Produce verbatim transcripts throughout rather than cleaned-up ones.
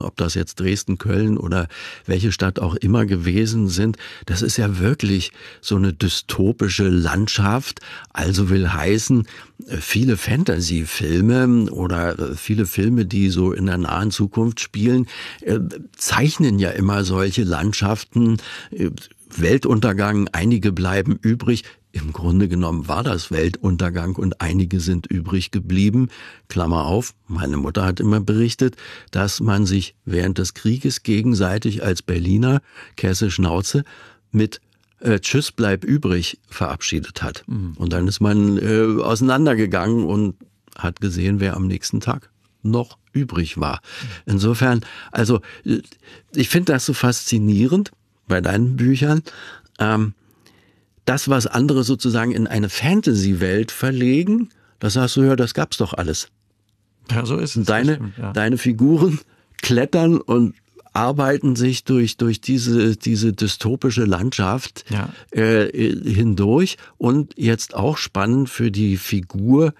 ob das jetzt Dresden, Köln oder welche Stadt auch immer gewesen sind, das ist ja wirklich so eine dystopische Landschaft. Also will heißen, viele Fantasy-Filme oder viele Filme, die so in der nahen Zukunft spielen, zeichnen ja immer solche Landschaften. Weltuntergang, einige bleiben übrig. Im Grunde genommen war das Weltuntergang und einige sind übrig geblieben. Klammer auf, meine Mutter hat immer berichtet, dass man sich während des Krieges gegenseitig als Berliner, Käse Schnauze, mit äh, Tschüss, bleib übrig verabschiedet hat. Mhm. Und dann ist man äh, auseinandergegangen und hat gesehen, wer am nächsten Tag noch übrig war. Insofern, also ich finde das so faszinierend bei deinen Büchern, ähm, das, was andere sozusagen in eine Fantasy-Welt verlegen, das sagst du, ja, das gab's doch alles. Ja, so ist es. Deine, stimmt, ja. deine Figuren klettern und arbeiten sich durch, durch diese, diese dystopische Landschaft ja. äh, hindurch. Und jetzt auch spannend für die Figur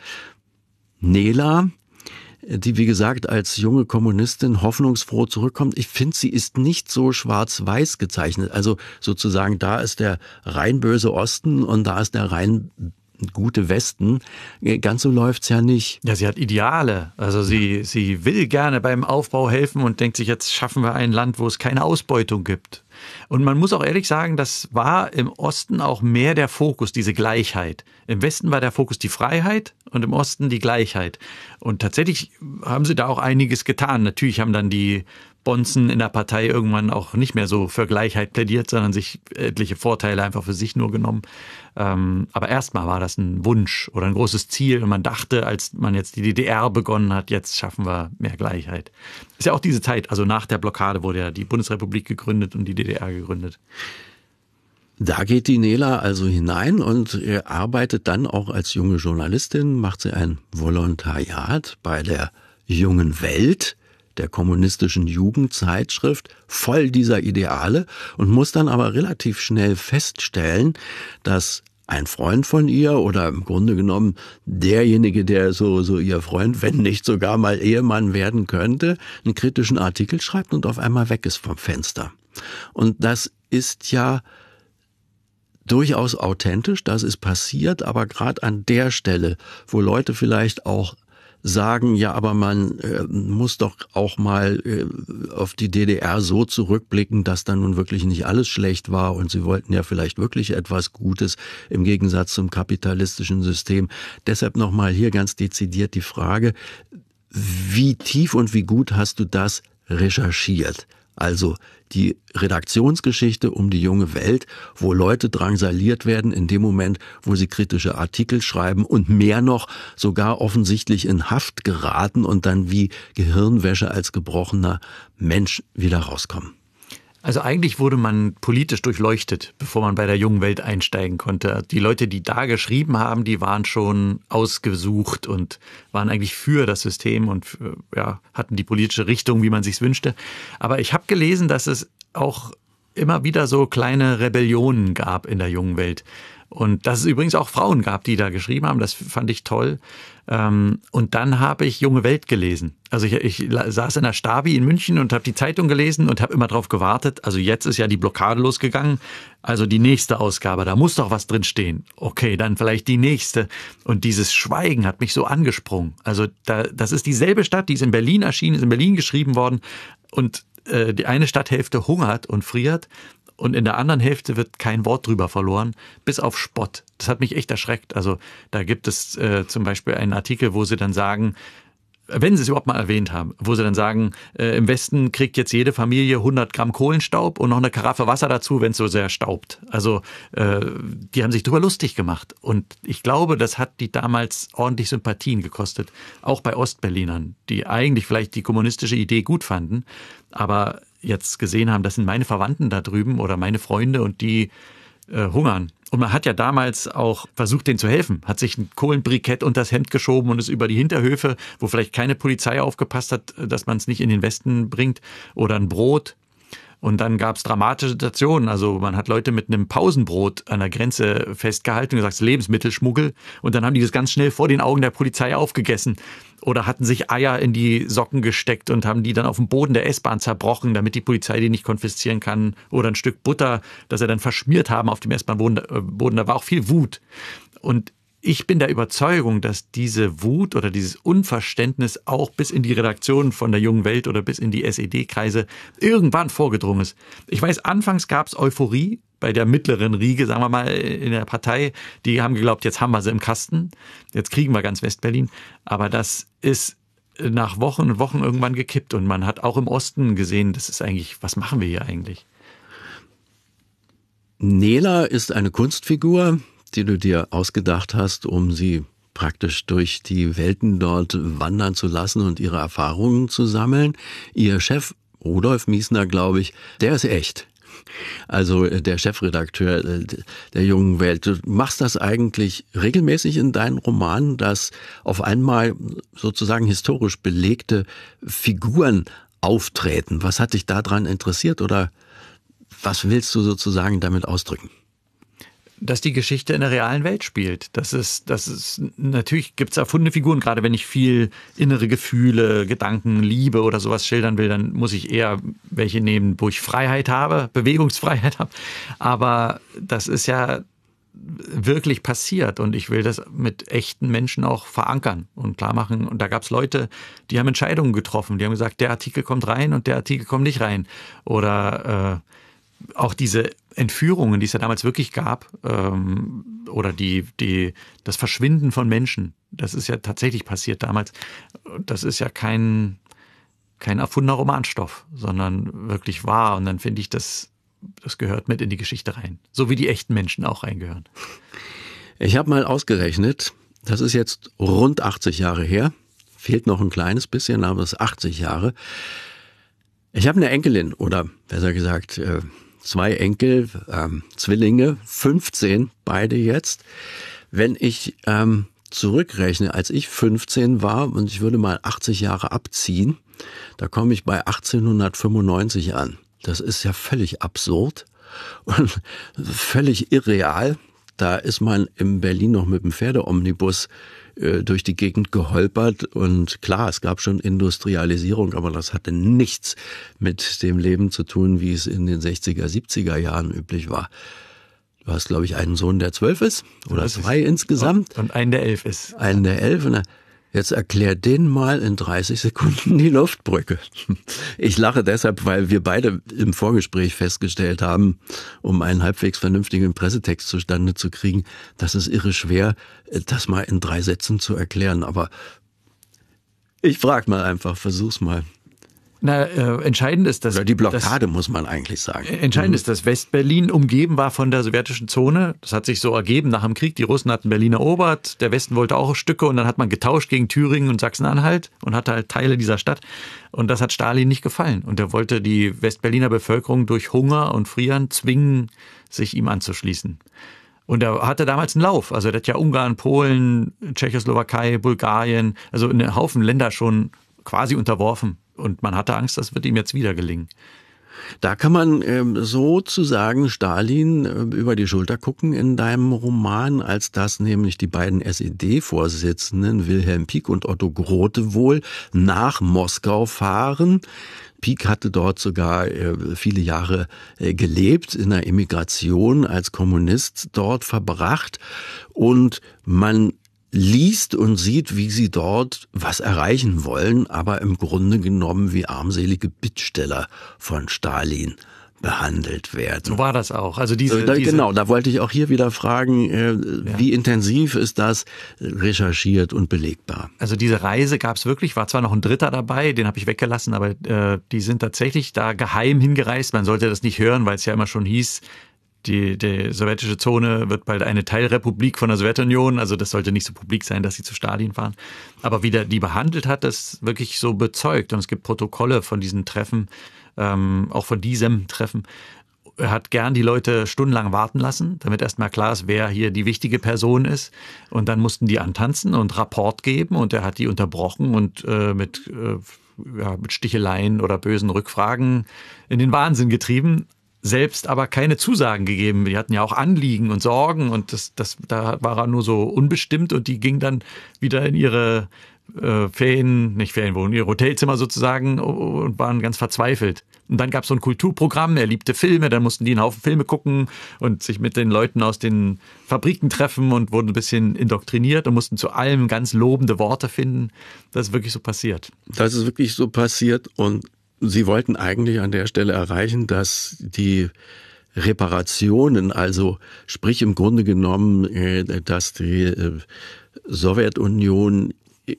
Nela, die, wie gesagt, als junge Kommunistin hoffnungsfroh zurückkommt. Ich finde, sie ist nicht so schwarz-weiß gezeichnet. Also sozusagen, da ist der rein böse Osten und da ist der rein gute Westen. Ganz so läuft's ja nicht. Ja, sie hat Ideale. Also sie, sie will gerne beim Aufbau helfen und denkt sich, jetzt schaffen wir ein Land, wo es keine Ausbeutung gibt. Und man muss auch ehrlich sagen, das war im Osten auch mehr der Fokus, diese Gleichheit. Im Westen war der Fokus die Freiheit und im Osten die Gleichheit. Und tatsächlich haben sie da auch einiges getan. Natürlich haben dann die Bonzen in der Partei irgendwann auch nicht mehr so für Gleichheit plädiert, sondern sich etliche Vorteile einfach für sich nur genommen. Ähm, aber erstmal war das ein Wunsch oder ein großes Ziel und man dachte, als man jetzt die D D R begonnen hat, jetzt schaffen wir mehr Gleichheit. Ist ja auch diese Zeit, also nach der Blockade wurde ja die Bundesrepublik gegründet und die D D R gegründet. Da geht die Nela also hinein und arbeitet dann auch als junge Journalistin, macht sie ein Volontariat bei der Jungen Welt, der kommunistischen Jugendzeitschrift, voll dieser Ideale und muss dann aber relativ schnell feststellen, dass ein Freund von ihr oder im Grunde genommen derjenige, der so, so ihr Freund, wenn nicht sogar mal Ehemann werden könnte, einen kritischen Artikel schreibt und auf einmal weg ist vom Fenster. Und das ist ja durchaus authentisch, das ist passiert, aber gerade an der Stelle, wo Leute vielleicht auch sagen, ja, aber man äh, muss doch auch mal äh, auf die D D R so zurückblicken, dass da nun wirklich nicht alles schlecht war und sie wollten ja vielleicht wirklich etwas Gutes im Gegensatz zum kapitalistischen System. Deshalb nochmal hier ganz dezidiert die Frage, wie tief und wie gut hast du das recherchiert? Also die Redaktionsgeschichte um die Junge Welt, wo Leute drangsaliert werden in dem Moment, wo sie kritische Artikel schreiben und mehr noch sogar offensichtlich in Haft geraten und dann wie Gehirnwäsche als gebrochener Mensch wieder rauskommen. Also eigentlich wurde man politisch durchleuchtet, bevor man bei der Jungen Welt einsteigen konnte. Die Leute, die da geschrieben haben, die waren schon ausgesucht und waren eigentlich für das System und ja, hatten die politische Richtung, wie man sich's wünschte. Aber ich habe gelesen, dass es auch immer wieder so kleine Rebellionen gab in der Jungen Welt. Und dass es übrigens auch Frauen gab, die da geschrieben haben, das fand ich toll. Und dann habe ich Junge Welt gelesen. Also ich, ich saß in der Stabi in München und habe die Zeitung gelesen und habe immer drauf gewartet. Also jetzt ist ja die Blockade losgegangen. Also die nächste Ausgabe, da muss doch was drin stehen. Okay, dann vielleicht die nächste. Und dieses Schweigen hat mich so angesprungen. Also da, das ist dieselbe Stadt, die ist in Berlin erschienen, ist in Berlin geschrieben worden. Und äh, die eine Stadthälfte hungert und friert. Und in der anderen Hälfte wird kein Wort drüber verloren, bis auf Spott. Das hat mich echt erschreckt. Also da gibt es äh, zum Beispiel einen Artikel, wo sie dann sagen, wenn sie es überhaupt mal erwähnt haben, wo sie dann sagen, äh, im Westen kriegt jetzt jede Familie hundert Gramm Kohlenstaub und noch eine Karaffe Wasser dazu, wenn es so sehr staubt. Also äh, die haben sich drüber lustig gemacht. Und ich glaube, das hat die damals ordentlich Sympathien gekostet. Auch bei Ostberlinern, die eigentlich vielleicht die kommunistische Idee gut fanden, aber jetzt gesehen haben, das sind meine Verwandten da drüben oder meine Freunde und die äh, hungern. Und man hat ja damals auch versucht, denen zu helfen. Hat sich ein Kohlenbrikett unter das Hemd geschoben und ist über die Hinterhöfe, wo vielleicht keine Polizei aufgepasst hat, dass man es nicht in den Westen bringt, oder ein Brot. Und dann gab es dramatische Situationen. Also man hat Leute mit einem Pausenbrot an der Grenze festgehalten und gesagt, Lebensmittelschmuggel. Und dann haben die das ganz schnell vor den Augen der Polizei aufgegessen. Oder hatten sich Eier in die Socken gesteckt und haben die dann auf dem Boden der S-Bahn zerbrochen, damit die Polizei die nicht konfiszieren kann. Oder ein Stück Butter, das sie dann verschmiert haben auf dem S-Bahn-Boden. Da war auch viel Wut. Und ich bin der Überzeugung, dass diese Wut oder dieses Unverständnis auch bis in die Redaktion von der Jungen Welt oder bis in die S E D-Kreise irgendwann vorgedrungen ist. Ich weiß, anfangs gab es Euphorie bei der mittleren Riege, sagen wir mal, in der Partei. Die haben geglaubt, jetzt haben wir sie im Kasten, jetzt kriegen wir ganz Westberlin. Aber das ist nach Wochen und Wochen irgendwann gekippt und man hat auch im Osten gesehen, das ist eigentlich, was machen wir hier eigentlich? Nela ist eine Kunstfigur, die du dir ausgedacht hast, um sie praktisch durch die Welten dort wandern zu lassen und ihre Erfahrungen zu sammeln. Ihr Chef, Rudolf Miesner, glaube ich, der ist echt. Also der Chefredakteur der Jungen Welt. Du machst das eigentlich regelmäßig in deinen Romanen, dass auf einmal sozusagen historisch belegte Figuren auftreten. Was hat dich daran interessiert oder was willst du sozusagen damit ausdrücken? Dass die Geschichte in der realen Welt spielt. Das ist, das ist, natürlich gibt es erfundene Figuren, gerade wenn ich viel innere Gefühle, Gedanken, Liebe oder sowas schildern will, dann muss ich eher welche nehmen, wo ich Freiheit habe, Bewegungsfreiheit habe. Aber das ist ja wirklich passiert und ich will das mit echten Menschen auch verankern und klar machen. Und da gab es Leute, die haben Entscheidungen getroffen, die haben gesagt, der Artikel kommt rein und der Artikel kommt nicht rein. Oder äh, auch diese Entführungen, die es ja damals wirklich gab, ähm, oder die, die, das Verschwinden von Menschen, das ist ja tatsächlich passiert damals. Das ist ja kein, kein erfundener Romanstoff, sondern wirklich wahr. Und dann finde ich, das, das gehört mit in die Geschichte rein. So wie die echten Menschen auch reingehören. Ich habe mal ausgerechnet, das ist jetzt rund achtzig Jahre her. Fehlt noch ein kleines bisschen, aber es ist achtzig Jahre. Ich habe eine Enkelin, oder besser gesagt, äh, zwei Enkel, ähm, Zwillinge, fünfzehn, beide jetzt. Wenn ich ähm, zurückrechne, als ich fünfzehn war und ich würde mal achtzig Jahre abziehen, da komme ich bei achtzehnhundertfünfundneunzig an. Das ist ja völlig absurd und völlig irreal. Da ist man in Berlin noch mit dem Pferdeomnibus äh, durch die Gegend geholpert und klar, es gab schon Industrialisierung, aber das hatte nichts mit dem Leben zu tun, wie es in den sechziger, siebziger Jahren üblich war. Du hast, glaube ich, einen Sohn, der zwölf ist oder zwei insgesamt. Und einen, der elf ist. Einen, der elf. Und jetzt erklär den mal in dreißig Sekunden die Luftbrücke. Ich lache deshalb, weil wir beide im Vorgespräch festgestellt haben, um einen halbwegs vernünftigen Pressetext zustande zu kriegen, das ist irre schwer, das mal in drei Sätzen zu erklären. Aber ich frag mal einfach, versuch's mal. Na, äh, entscheidend ist, dass... Oder die Blockade, das, muss man eigentlich sagen. Entscheidend mhm. ist, dass Westberlin umgeben war von der sowjetischen Zone. Das hat sich so ergeben nach dem Krieg. Die Russen hatten Berlin erobert, der Westen wollte auch Stücke und dann hat man getauscht gegen Thüringen und Sachsen-Anhalt und hatte halt Teile dieser Stadt. Und das hat Stalin nicht gefallen. Und er wollte die Westberliner Bevölkerung durch Hunger und Frieren zwingen, sich ihm anzuschließen. Und er hatte damals einen Lauf. Also er hat ja Ungarn, Polen, Tschechoslowakei, Bulgarien, also einen Haufen Länder schon quasi unterworfen. Und man hatte Angst, das wird ihm jetzt wieder gelingen. Da kann man ähm, sozusagen Stalin äh, über die Schulter gucken in deinem Roman, als dass nämlich die beiden S E D-Vorsitzenden Wilhelm Pieck und Otto Grote wohl nach Moskau fahren. Pieck hatte dort sogar äh, viele Jahre äh, gelebt, in der Emigration als Kommunist dort verbracht. Und man liest und sieht, wie sie dort was erreichen wollen, aber im Grunde genommen wie armselige Bittsteller von Stalin behandelt werden. So war das auch. Also diese, da, diese genau, da wollte ich auch hier wieder fragen, äh, ja. wie intensiv ist das recherchiert und belegbar? Also diese Reise gab es wirklich, war zwar noch ein Dritter dabei, den habe ich weggelassen, aber äh, die sind tatsächlich da geheim hingereist. Man sollte das nicht hören, weil es ja immer schon hieß, Die, die sowjetische Zone wird bald eine Teilrepublik von der Sowjetunion, also das sollte nicht so publik sein, dass sie zu Stalin fahren. Aber wie der die behandelt hat, das wirklich so bezeugt. Und es gibt Protokolle von diesen Treffen, ähm, auch von diesem Treffen. Er hat gern die Leute stundenlang warten lassen, damit erstmal klar ist, wer hier die wichtige Person ist. Und dann mussten die antanzen und Rapport geben und er hat die unterbrochen und äh, mit äh, ja, mit Sticheleien oder bösen Rückfragen in den Wahnsinn getrieben, selbst aber keine Zusagen gegeben. Die hatten ja auch Anliegen und Sorgen und das, das, da war er nur so unbestimmt und die ging dann wieder in ihre äh, Ferien, nicht Ferienwohnung, ihre Hotelzimmer sozusagen und waren ganz verzweifelt. Und dann gab es so ein Kulturprogramm, er liebte Filme, dann mussten die einen Haufen Filme gucken und sich mit den Leuten aus den Fabriken treffen und wurden ein bisschen indoktriniert und mussten zu allem ganz lobende Worte finden. Das ist wirklich so passiert. Das ist wirklich so passiert und Sie wollten eigentlich an der Stelle erreichen, dass die Reparationen, also sprich im Grunde genommen, dass die Sowjetunion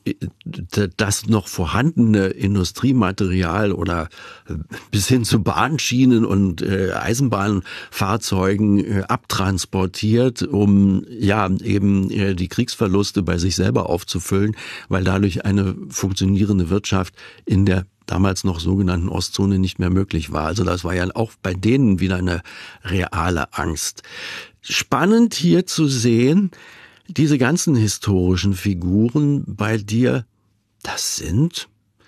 das noch vorhandene Industriematerial oder bis hin zu Bahnschienen und äh, Eisenbahnfahrzeugen äh, abtransportiert, um ja eben äh, die Kriegsverluste bei sich selber aufzufüllen, weil dadurch eine funktionierende Wirtschaft in der damals noch sogenannten Ostzone nicht mehr möglich war. Also das war ja auch bei denen wieder eine reale Angst. Spannend hier zu sehen, diese ganzen historischen Figuren bei dir, das sind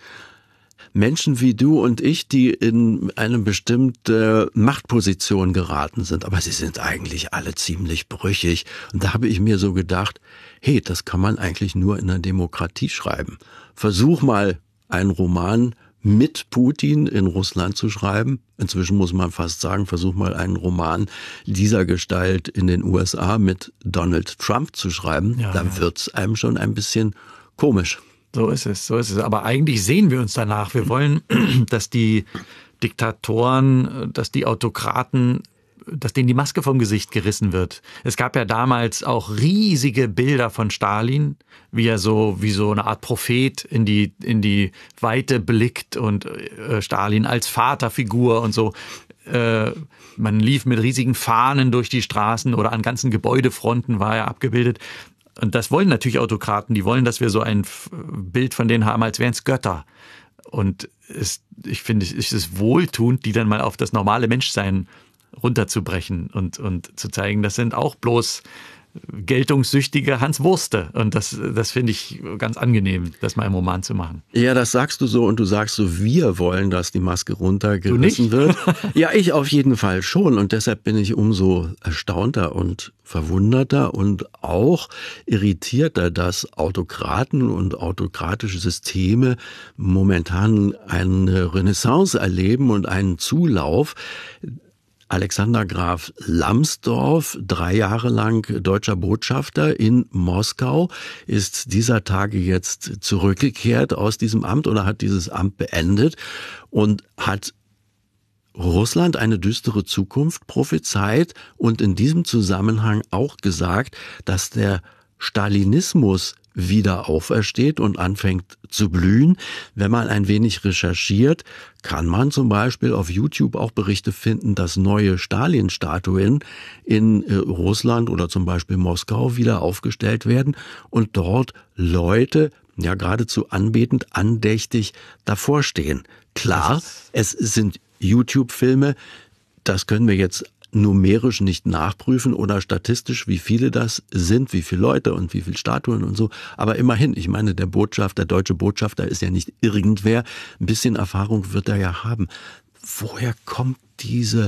Menschen wie du und ich, die in eine bestimmte Machtposition geraten sind. Aber sie sind eigentlich alle ziemlich brüchig. Und da habe ich mir so gedacht, hey, das kann man eigentlich nur in einer Demokratie schreiben. Versuch mal einen Roman mit Putin in Russland zu schreiben. Inzwischen muss man fast sagen, versuch mal einen Roman dieser Gestalt in den U S A mit Donald Trump zu schreiben. Ja, da ja. wird's einem schon ein bisschen komisch. So ist es, so ist es. Aber eigentlich sehen wir uns danach. Wir wollen, dass die Diktatoren, dass die Autokraten, dass denen die Maske vom Gesicht gerissen wird. Es gab ja damals auch riesige Bilder von Stalin, wie er so wie so eine Art Prophet in die in die Weite blickt und äh, Stalin als Vaterfigur und so. Äh, man lief mit riesigen Fahnen durch die Straßen oder an ganzen Gebäudefronten war er abgebildet. Und das wollen natürlich Autokraten. Die wollen, dass wir so ein Bild von denen haben, als wären es Götter. Und es, ich finde, es ist wohltuend, die dann mal auf das normale Menschsein runterzubrechen und, und zu zeigen, das sind auch bloß geltungssüchtige Hans Wurste. Und das, das finde ich ganz angenehm, das mal im Roman zu machen. Ja, das sagst du so und du sagst so, wir wollen, dass die Maske runtergerissen wird. Ja, ich auf jeden Fall schon und deshalb bin ich umso erstaunter und verwunderter und auch irritierter, dass Autokraten und autokratische Systeme momentan eine Renaissance erleben und einen Zulauf. Alexander Graf Lambsdorff, drei Jahre lang deutscher Botschafter in Moskau, ist dieser Tage jetzt zurückgekehrt aus diesem Amt oder hat dieses Amt beendet und hat Russland eine düstere Zukunft prophezeit und in diesem Zusammenhang auch gesagt, dass der Stalinismus wieder aufersteht und anfängt zu blühen. Wenn man ein wenig recherchiert, kann man zum Beispiel auf YouTube auch Berichte finden, dass neue Stalin-Statuen in äh, Russland oder zum Beispiel Moskau wieder aufgestellt werden und dort Leute ja geradezu anbetend, andächtig davor stehen. Klar, es sind YouTube-Filme, das können wir jetzt numerisch nicht nachprüfen oder statistisch, wie viele das sind, wie viele Leute und wie viele Statuen und so. Aber immerhin, ich meine, der Botschafter, der deutsche Botschafter ist ja nicht irgendwer. Ein bisschen Erfahrung wird er ja haben. Woher kommt diese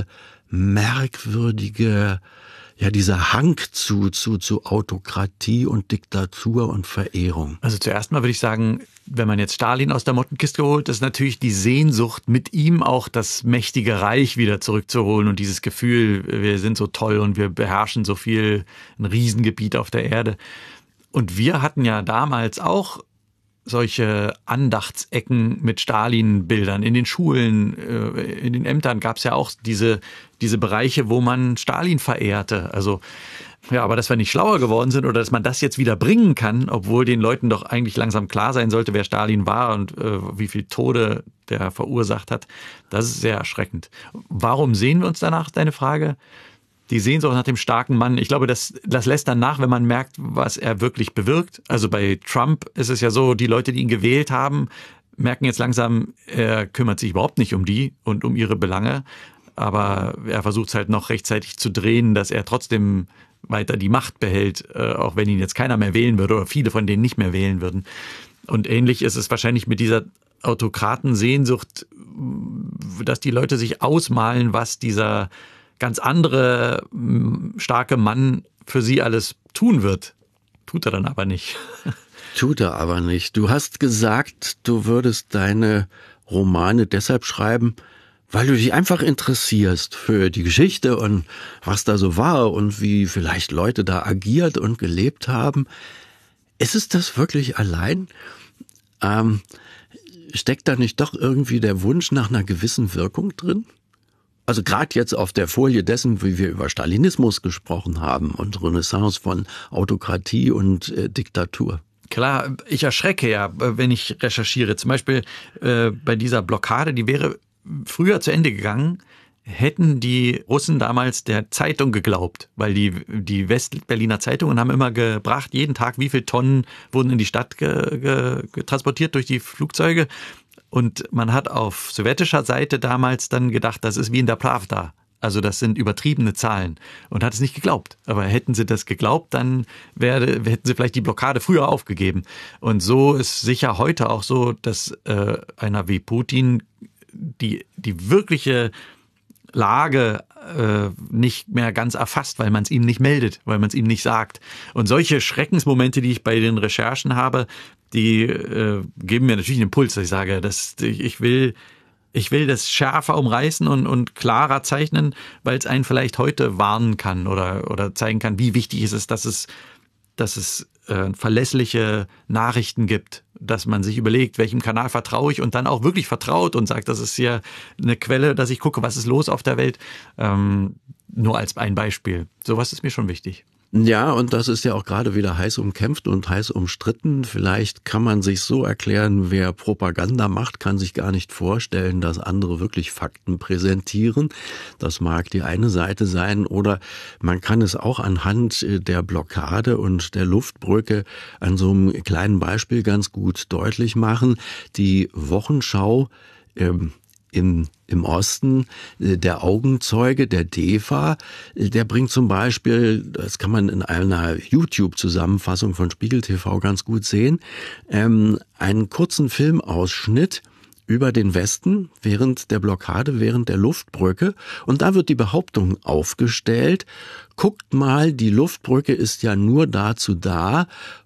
merkwürdige, ja, dieser Hang zu, zu, zu Autokratie und Diktatur und Verehrung? Also zuerst mal würde ich sagen, wenn man jetzt Stalin aus der Mottenkiste holt, ist natürlich die Sehnsucht, mit ihm auch das mächtige Reich wieder zurückzuholen und dieses Gefühl, wir sind so toll und wir beherrschen so viel, ein Riesengebiet auf der Erde. Und wir hatten ja damals auch solche Andachtsecken mit Stalin-Bildern. In den Schulen, in den Ämtern gab es ja auch diese, diese Bereiche, wo man Stalin verehrte. Also ja, aber dass wir nicht schlauer geworden sind oder dass man das jetzt wieder bringen kann, obwohl den Leuten doch eigentlich langsam klar sein sollte, wer Stalin war und äh, wie viel Tode der verursacht hat, das ist sehr erschreckend. Warum sehen wir uns danach, deine Frage? Die Sehnsucht nach dem starken Mann, ich glaube, das, das lässt dann nach, wenn man merkt, was er wirklich bewirkt. Also bei Trump ist es ja so, die Leute, die ihn gewählt haben, merken jetzt langsam, er kümmert sich überhaupt nicht um die und um ihre Belange. Aber er versucht es halt noch rechtzeitig zu drehen, dass er trotzdem weiter die Macht behält, auch wenn ihn jetzt keiner mehr wählen würde oder viele von denen nicht mehr wählen würden. Und ähnlich ist es wahrscheinlich mit dieser Autokratensehnsucht, dass die Leute sich ausmalen, was dieser ganz andere, starke Mann für sie alles tun wird. Tut er dann aber nicht. Tut er aber nicht. Du hast gesagt, du würdest deine Romane deshalb schreiben, weil du dich einfach interessierst für die Geschichte und was da so war und wie vielleicht Leute da agiert und gelebt haben. Ist es das wirklich allein? Ähm, steckt da nicht doch irgendwie der Wunsch nach einer gewissen Wirkung drin? Also gerade jetzt auf der Folie dessen, wie wir über Stalinismus gesprochen haben und Renaissance von Autokratie und äh, Diktatur. Klar, ich erschrecke ja, wenn ich recherchiere. Zum Beispiel äh, bei dieser Blockade, die wäre früher zu Ende gegangen, hätten die Russen damals der Zeitung geglaubt, weil die, die Westberliner Zeitungen haben immer gebracht, jeden Tag, wie viele Tonnen wurden in die Stadt ge, ge, transportiert durch die Flugzeuge. Und man hat auf sowjetischer Seite damals dann gedacht, das ist wie in der Pravda. Also das sind übertriebene Zahlen und hat es nicht geglaubt. Aber hätten sie das geglaubt, dann wäre, hätten sie vielleicht die Blockade früher aufgegeben. Und so ist sicher heute auch so, dass äh, einer wie Putin die, die wirkliche Lage äh, nicht mehr ganz erfasst, weil man es ihm nicht meldet, weil man es ihm nicht sagt. Und solche Schreckensmomente, die ich bei den Recherchen habe, die äh, geben mir natürlich einen Impuls, dass ich sage, dass ich will Ich will das schärfer umreißen und, und klarer zeichnen, weil es einen vielleicht heute warnen kann oder, oder zeigen kann, wie wichtig ist es, dass es, dass es äh, verlässliche Nachrichten gibt, dass man sich überlegt, welchem Kanal vertraue ich und dann auch wirklich vertraut und sagt, das ist hier eine Quelle, dass ich gucke, was ist los auf der Welt. Ähm, nur als ein Beispiel. Sowas ist mir schon wichtig. Ja, und das ist ja auch gerade wieder heiß umkämpft und heiß umstritten. Vielleicht kann man sich so erklären, wer Propaganda macht, kann sich gar nicht vorstellen, dass andere wirklich Fakten präsentieren. Das mag die eine Seite sein, oder man kann es auch anhand der Blockade und der Luftbrücke an so einem kleinen Beispiel ganz gut deutlich machen. Die Wochenschau ähm, Im, im Osten, der Augenzeuge, der DEFA, der bringt zum Beispiel, das kann man in einer YouTube-Zusammenfassung von Spiegel T V ganz gut sehen, ähm, einen kurzen Filmausschnitt über den Westen während der Blockade, während der Luftbrücke. Und da wird die Behauptung aufgestellt, guckt mal, die Luftbrücke ist ja nur dazu da,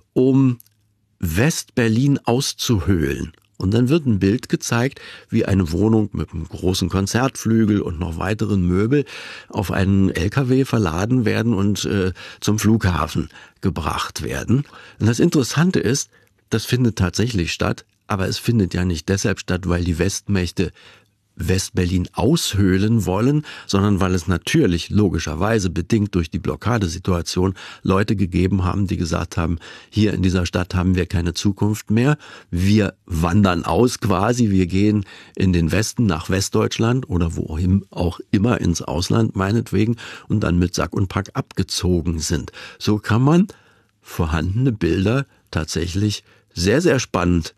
um West-Berlin auszuhöhlen. Und dann wird ein Bild gezeigt, wie eine Wohnung mit einem großen Konzertflügel und noch weiteren Möbel auf einen L K W verladen werden und äh, zum Flughafen gebracht werden. Und das Interessante ist, das findet tatsächlich statt, aber es findet ja nicht deshalb statt, weil die Westmächte West-Berlin aushöhlen wollen, sondern weil es natürlich logischerweise bedingt durch die Blockadesituation Leute gegeben haben, die gesagt haben, hier in dieser Stadt haben wir keine Zukunft mehr, wir wandern aus quasi, wir gehen in den Westen nach Westdeutschland oder wohin auch immer ins Ausland meinetwegen und dann mit Sack und Pack abgezogen sind. So kann man vorhandene Bilder tatsächlich sehr, sehr spannend,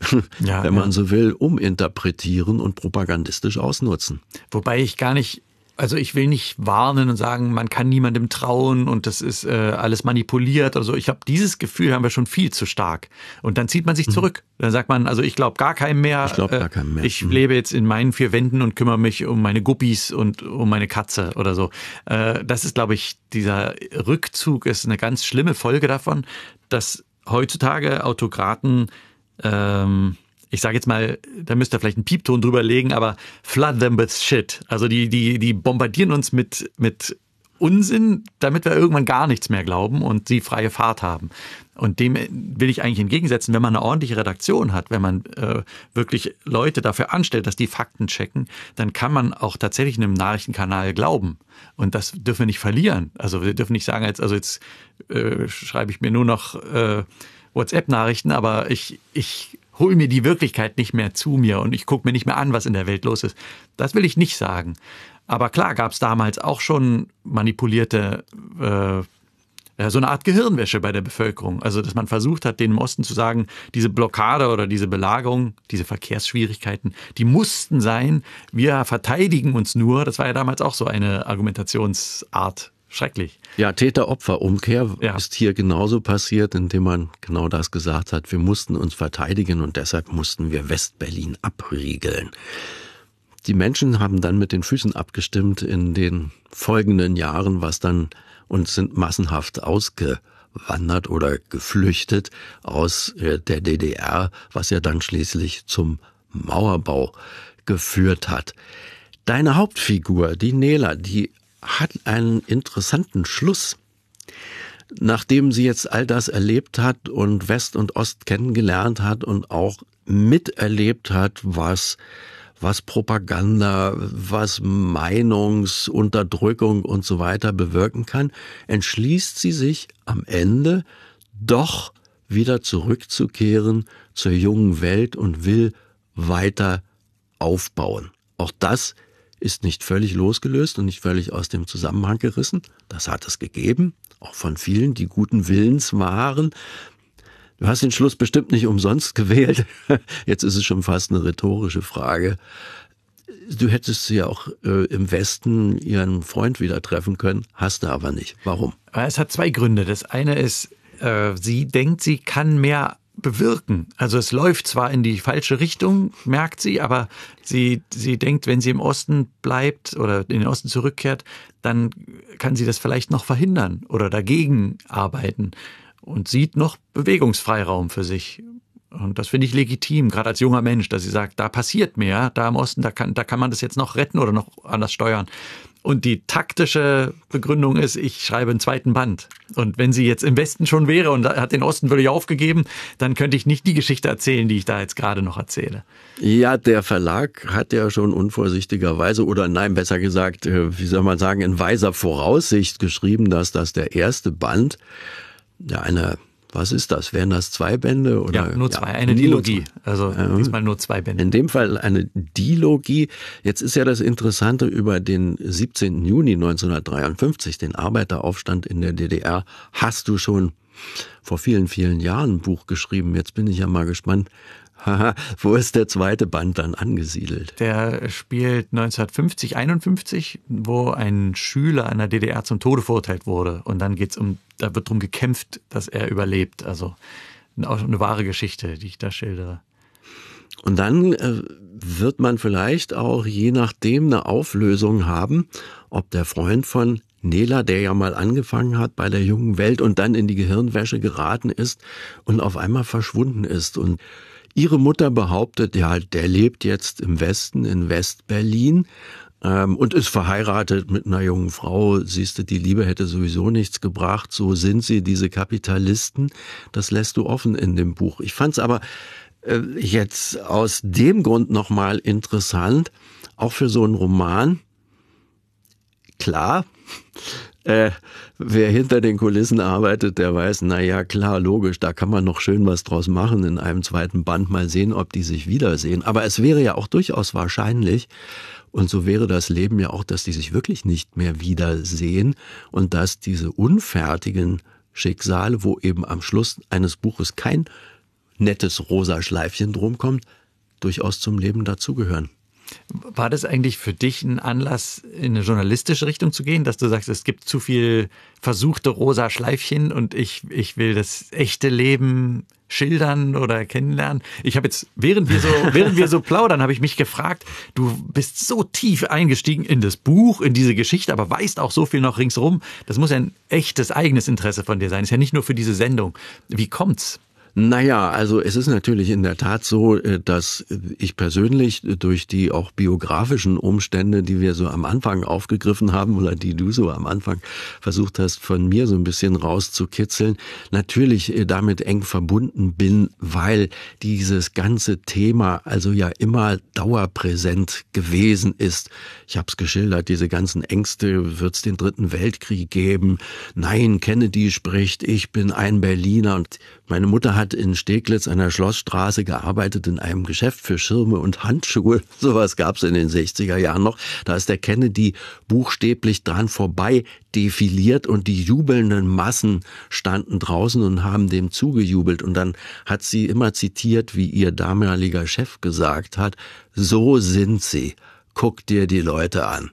ja, wenn man ja. so will, uminterpretieren und propagandistisch ausnutzen. Wobei ich gar nicht, also ich will nicht warnen und sagen, man kann niemandem trauen und das ist äh, alles manipuliert. Also ich habe dieses Gefühl, haben wir schon viel zu stark. Und dann zieht man sich zurück. Mhm. Dann sagt man, also ich glaube gar keinem mehr. Ich glaube gar keinem mehr. Ich mhm. lebe jetzt in meinen vier Wänden und kümmere mich um meine Guppies und um meine Katze oder so. Äh, das ist, glaube ich, dieser Rückzug ist eine ganz schlimme Folge davon, dass heutzutage Autokraten Ähm, ich sage jetzt mal, da müsst ihr vielleicht einen Piepton drüber legen, aber flood them with shit. Also die, die, die bombardieren uns mit, mit Unsinn, damit wir irgendwann gar nichts mehr glauben und sie freie Fahrt haben. Und dem will ich eigentlich entgegensetzen, wenn man eine ordentliche Redaktion hat, wenn man äh, wirklich Leute dafür anstellt, dass die Fakten checken, dann kann man auch tatsächlich einem Nachrichtenkanal glauben. Und das dürfen wir nicht verlieren. Also wir dürfen nicht sagen, jetzt, also jetzt äh, schreibe ich mir nur noch äh, WhatsApp-Nachrichten, aber ich, ich hole mir die Wirklichkeit nicht mehr zu mir und ich gucke mir nicht mehr an, was in der Welt los ist. Das will ich nicht sagen. Aber klar gab es damals auch schon manipulierte, äh, ja, so eine Art Gehirnwäsche bei der Bevölkerung. Also dass man versucht hat, denen im Osten zu sagen, diese Blockade oder diese Belagerung, diese Verkehrsschwierigkeiten, die mussten sein, wir verteidigen uns nur. Das war ja damals auch so eine Argumentationsart schrecklich. Ja, Täter-Opfer-Umkehr Ja. ist hier genauso passiert, indem man genau das gesagt hat. Wir mussten uns verteidigen und deshalb mussten wir West-Berlin abriegeln. Die Menschen haben dann mit den Füßen abgestimmt in den folgenden Jahren, was dann und sind massenhaft ausgewandert oder geflüchtet aus der D D R, was ja dann schließlich zum Mauerbau geführt hat. Deine Hauptfigur, die Nela, die hat einen interessanten Schluss. Nachdem sie jetzt all das erlebt hat und West und Ost kennengelernt hat und auch miterlebt hat, was was Propaganda, was Meinungsunterdrückung und so weiter bewirken kann, entschließt sie sich am Ende doch wieder zurückzukehren zur jungen Welt und will weiter aufbauen. Auch das ist nicht völlig losgelöst und nicht völlig aus dem Zusammenhang gerissen. Das hat es gegeben, auch von vielen, die guten Willens waren. Du hast den Schluss bestimmt nicht umsonst gewählt. Jetzt ist es schon fast eine rhetorische Frage. Du hättest sie ja auch äh, im Westen ihren Freund wieder treffen können, hast du aber nicht. Warum? Es hat zwei Gründe. Das eine ist, äh, sie denkt, sie kann mehr bewirken. Also es läuft zwar in die falsche Richtung, merkt sie, aber sie, sie denkt, wenn sie im Osten bleibt oder in den Osten zurückkehrt, dann kann sie das vielleicht noch verhindern oder dagegen arbeiten. Und sieht noch Bewegungsfreiraum für sich. Und das finde ich legitim, gerade als junger Mensch, dass sie sagt, da passiert mehr, da im Osten, da kann, da kann man das jetzt noch retten oder noch anders steuern. Und die taktische Begründung ist, ich schreibe einen zweiten Band. Und wenn sie jetzt im Westen schon wäre und hat den Osten völlig aufgegeben, dann könnte ich nicht die Geschichte erzählen, die ich da jetzt gerade noch erzähle. Ja, der Verlag hat ja schon unvorsichtigerweise oder nein, besser gesagt, wie soll man sagen, in weiser Voraussicht geschrieben, dass das der erste Band ja eine, was ist das? Wären das zwei Bände? Oder? Ja, nur zwei, ja, eine Dilogie. Also ja, diesmal nur zwei Bände. In dem Fall eine Dilogie. Jetzt ist ja das Interessante über den siebzehnten Juni neunzehnhundertdreiundfünfzig, den Arbeiteraufstand in der D D R, hast du schon vor vielen, vielen Jahren ein Buch geschrieben. Jetzt bin ich ja mal gespannt. Haha, wo ist der zweite Band dann angesiedelt? Der spielt neunzehnhundertfünfzig, einundfünfzig, wo ein Schüler in der D D R zum Tode verurteilt wurde. Und dann geht's um, da wird drum gekämpft, dass er überlebt. Also auch eine wahre Geschichte, die ich da schildere. Und dann äh, wird man vielleicht auch je nachdem eine Auflösung haben, ob der Freund von Nela, der ja mal angefangen hat bei der jungen Welt und dann in die Gehirnwäsche geraten ist und auf einmal verschwunden ist. Und ihre Mutter behauptet, ja, der lebt jetzt im Westen, in West-Berlin ähm, und ist verheiratet mit einer jungen Frau. Siehst du, die Liebe hätte sowieso nichts gebracht. So sind sie, diese Kapitalisten. Das lässt du offen in dem Buch. Ich fand's aber äh, jetzt aus dem Grund nochmal interessant, auch für so einen Roman. Klar, äh, wer hinter den Kulissen arbeitet, der weiß, na ja, klar, logisch, da kann man noch schön was draus machen in einem zweiten Band, mal sehen, ob die sich wiedersehen. Aber es wäre ja auch durchaus wahrscheinlich, und so wäre das Leben ja auch, dass die sich wirklich nicht mehr wiedersehen und dass diese unfertigen Schicksale, wo eben am Schluss eines Buches kein nettes rosa Schleifchen drum kommt, durchaus zum Leben dazugehören. War das eigentlich für dich ein Anlass, in eine journalistische Richtung zu gehen, dass du sagst, es gibt zu viel versuchte rosa Schleifchen und ich, ich will das echte Leben schildern oder kennenlernen? Ich habe jetzt, während wir so, während wir so plaudern, habe ich mich gefragt, du bist so tief eingestiegen in das Buch, in diese Geschichte, aber weißt auch so viel noch ringsrum. Das muss ja ein echtes eigenes Interesse von dir sein. Ist ja nicht nur für diese Sendung. Wie kommt's? Naja, also es ist natürlich in der Tat so, dass ich persönlich durch die auch biografischen Umstände, die wir so am Anfang aufgegriffen haben oder die du so am Anfang versucht hast, von mir so ein bisschen rauszukitzeln, natürlich damit eng verbunden bin, weil dieses ganze Thema also ja immer dauerpräsent gewesen ist. Ich habe es geschildert, diese ganzen Ängste, wird es den Dritten Weltkrieg geben? Nein, Kennedy spricht, ich bin ein Berliner und meine Mutter hat in Steglitz an der Schlossstraße gearbeitet in einem Geschäft für Schirme und Handschuhe. Sowas gab's in den sechziger Jahren noch. Da ist der Kennedy buchstäblich dran vorbei defiliert und die jubelnden Massen standen draußen und haben dem zugejubelt. Und dann hat sie immer zitiert, wie ihr damaliger Chef gesagt hat, so sind sie. Guck dir die Leute an.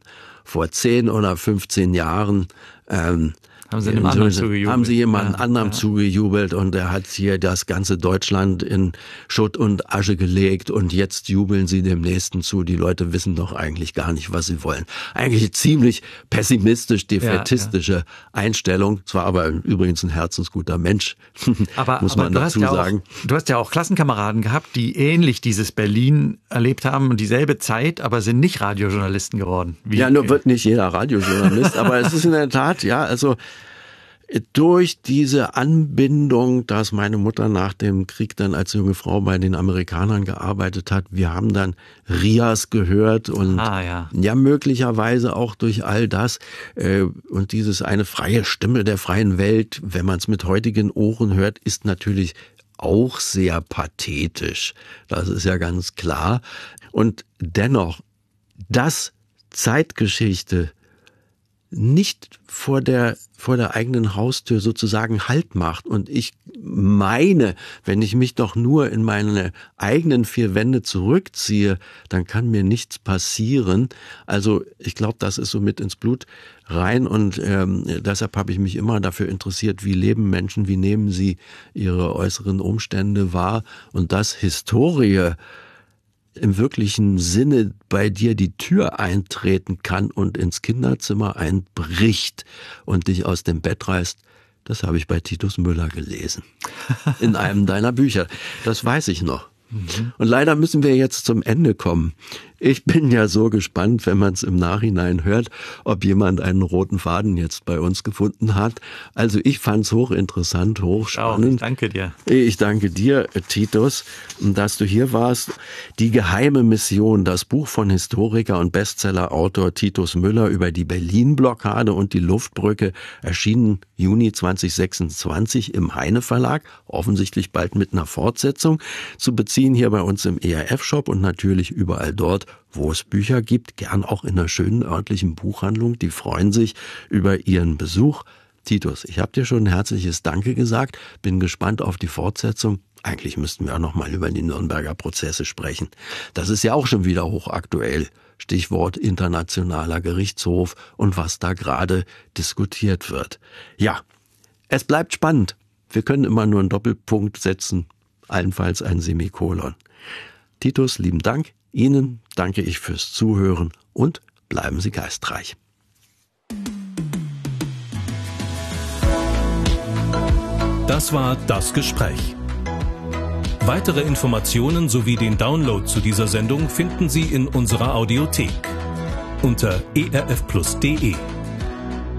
vor zehn oder fünfzehn Jahren ähm, haben sie einem anderen zugejubelt. Haben sie jemanden ja, anderem ja. zugejubelt und er hat hier das ganze Deutschland in Schutt und Asche gelegt und jetzt jubeln sie dem Nächsten zu. Die Leute wissen doch eigentlich gar nicht, was sie wollen. Eigentlich ziemlich pessimistisch, defätistische ja, ja. Einstellung. Zwar aber übrigens ein herzensguter Mensch, aber, muss aber man du dazu hast ja sagen. Auch, du hast ja auch Klassenkameraden gehabt, die ähnlich dieses Berlin erlebt haben und dieselbe Zeit, aber sind nicht Radiojournalisten geworden. Wie, ja, nur wird nicht jeder Radiojournalist, aber es ist in der Tat, ja, also durch diese Anbindung, dass meine Mutter nach dem Krieg dann als junge Frau bei den Amerikanern gearbeitet hat, wir haben dann Rias gehört und ah, ja. ja möglicherweise auch durch all das äh, und dieses eine freie Stimme der freien Welt, wenn man es mit heutigen Ohren hört, ist natürlich auch sehr pathetisch. Das ist ja ganz klar. Und dennoch, dass Zeitgeschichte nicht vor der vor der eigenen Haustür sozusagen Halt macht. Und ich meine, wenn ich mich doch nur in meine eigenen vier Wände zurückziehe, dann kann mir nichts passieren. Also ich glaube, das ist so mit ins Blut rein und ähm, deshalb habe ich mich immer dafür interessiert, wie leben Menschen, wie nehmen sie ihre äußeren Umstände wahr und dass Historie im wirklichen Sinne bei dir die Tür eintreten kann und ins Kinderzimmer einbricht und dich aus dem Bett reißt, das habe ich bei Titus Müller gelesen. In einem deiner Bücher. Das weiß ich noch. Mhm. Und leider müssen wir jetzt zum Ende kommen. Ich bin ja so gespannt, wenn man es im Nachhinein hört, ob jemand einen roten Faden jetzt bei uns gefunden hat. Also ich fand es hochinteressant, hochspannend. Oh, ich danke dir. Ich danke dir, Titus, dass du hier warst. Die geheime Mission, das Buch von Historiker und Bestsellerautor Titus Müller über die Berlin-Blockade und die Luftbrücke, erschienen Juni zwanzig sechsundzwanzig im Heine Verlag, offensichtlich bald mit einer Fortsetzung, zu beziehen hier bei uns im E R F-Shop und natürlich überall dort, wo es Bücher gibt, gern auch in einer schönen örtlichen Buchhandlung. Die freuen sich über Ihren Besuch. Titus, ich habe dir schon ein herzliches Danke gesagt, bin gespannt auf die Fortsetzung. Eigentlich müssten wir auch noch mal über die Nürnberger Prozesse sprechen. Das ist ja auch schon wieder hochaktuell. Stichwort internationaler Gerichtshof und was da gerade diskutiert wird. Ja, es bleibt spannend. Wir können immer nur einen Doppelpunkt setzen, allenfalls ein Semikolon. Titus, lieben Dank. Ihnen danke ich fürs Zuhören und bleiben Sie geistreich. Das war Das Gespräch. Weitere Informationen sowie den Download zu dieser Sendung finden Sie in unserer Audiothek unter e r f plus punkt d e.